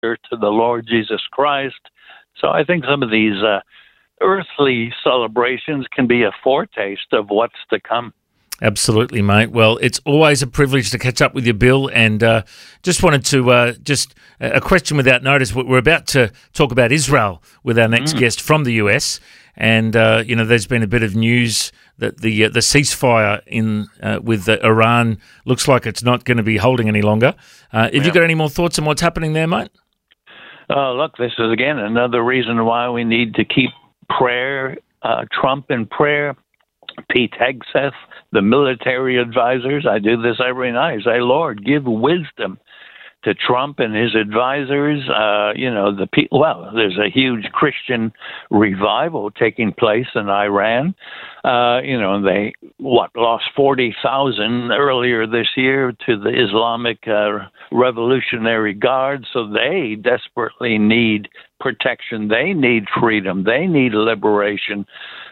to the Lord Jesus Christ. So I think some of these earthly celebrations can be a foretaste of what's to come. Absolutely, mate. Well, it's always a privilege to catch up with you, Bill, and just wanted to a question without notice. We're about to talk about Israel with our next guest from the US, and there's been a bit of news that the ceasefire with Iran looks like it's not going to be holding any longer. Have you got any more thoughts on what's happening there, mate? Look, this is again another reason why we need to keep Trump in prayer. Pete Hegseth, the military advisors. I do this every night. I say, Lord, give wisdom to Trump and his advisors. There's a huge Christian revival taking place in Iran. They lost 40,000 earlier this year to the Islamic Revolutionary Guard. So they desperately need protection. They need freedom. They need liberation.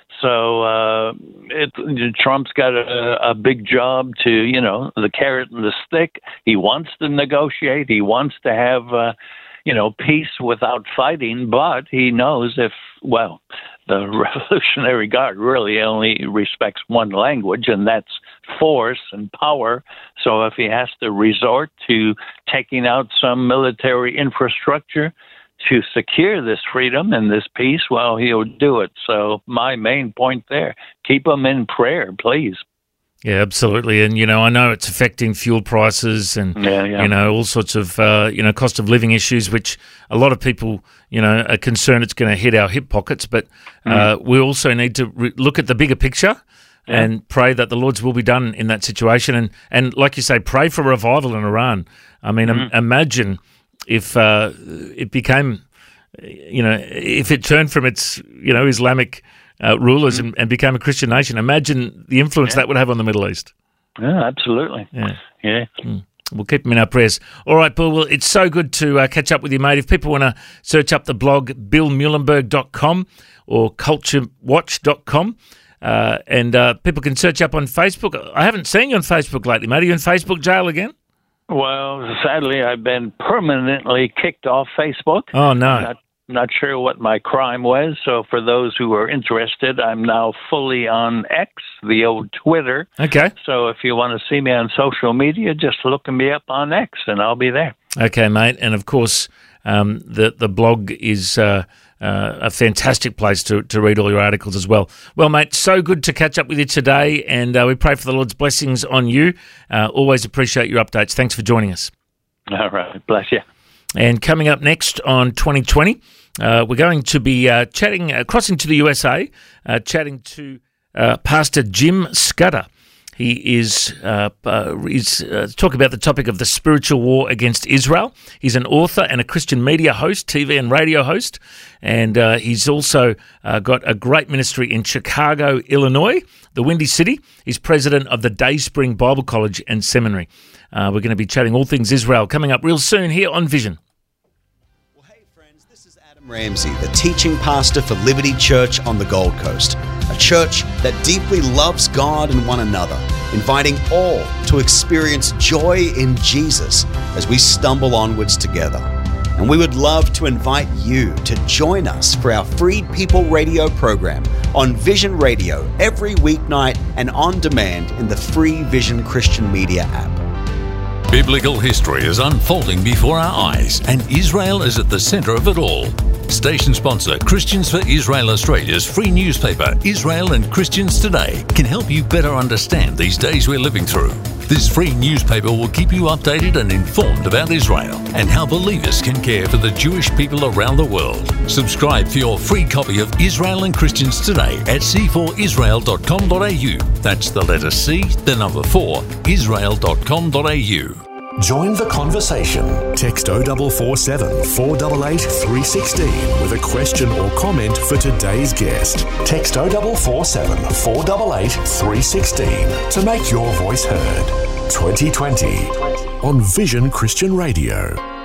So Trump's got a big job to, the carrot and the stick. He wants to negotiate. He wants to have, peace without fighting. But he knows the Revolutionary Guard really only respects one language, and that's force and power. So if he has to resort to taking out some military infrastructure to secure this freedom and this peace, well, he'll do it. So my main point there, keep them in prayer, please. Yeah, absolutely. And, I know it's affecting fuel prices and, all sorts of, cost of living issues, which a lot of people, are concerned it's going to hit our hip pockets. But we also need to look at the bigger picture and pray that the Lord's will be done in that situation. And like you say, pray for revival in Iran. I mean, imagine if it became, if it turned from its, Islamic rulers and became a Christian nation, imagine the influence that would have on the Middle East. Yeah, absolutely. Yeah. We'll keep them in our prayers. All right, Bill, well, it's so good to catch up with you, mate. If people want to search up the blog, billmuhlenberg.com or culturewatch.com, and people can search up on Facebook. I haven't seen you on Facebook lately, mate. Are you in Facebook jail again? Well, sadly, I've been permanently kicked off Facebook. Oh, no. Not sure what my crime was. So for those who are interested, I'm now fully on X, the old Twitter. Okay. So if you want to see me on social media, just look me up on X and I'll be there. Okay, mate. And of course, the blog is a fantastic place to read all your articles as well. Well, mate, so good to catch up with you today, and we pray for the Lord's blessings on you. Always appreciate your updates. Thanks for joining us. All right. Bless you. And coming up next on 2020, we're going to be crossing to the USA, chatting to Pastor Jim Scudder. He is talking about the topic of the spiritual war against Israel. He's an author and a Christian media host, TV and radio host, and he's also got a great ministry in Chicago, Illinois, the Windy City. He's president of the Dayspring Bible College and Seminary. We're going to be chatting all things Israel coming up real soon here on Vision. Well, hey friends, this is Adam Ramsey, the teaching pastor for Liberty Church on the Gold Coast, a church that deeply loves God and one another, inviting all to experience joy in Jesus as we stumble onwards together. And we would love to invite you to join us for our Freed People radio program on Vision Radio every weeknight and on demand in the free Vision Christian Media app. Biblical history is unfolding before our eyes, and Israel is at the center of it all. Station sponsor Christians for Israel Australia's free newspaper, Israel and Christians Today, can help you better understand these days we're living through. This free newspaper will keep you updated and informed about Israel and how believers can care for the Jewish people around the world. Subscribe for your free copy of Israel and Christians Today at c4israel.com.au. That's the letter C, the number 4, israel.com.au. Join the conversation. Text 0447 488 316 with a question or comment for today's guest. Text 0447 488 316 to make your voice heard. 2020 on Vision Christian Radio.